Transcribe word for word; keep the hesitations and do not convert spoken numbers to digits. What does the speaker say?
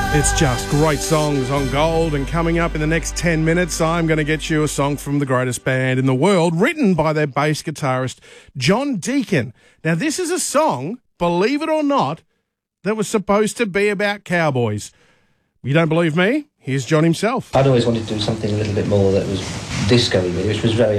It's just great songs on Gold, and coming up in the next ten minutes, I'm going to get you a song from the greatest band in the world, written by their bass guitarist, John Deacon. Now, this is a song, believe it or not, that was supposed to be about cowboys. You don't believe me? Here's John himself. I'd always wanted to do something a little bit more that was disco-y, really, which was very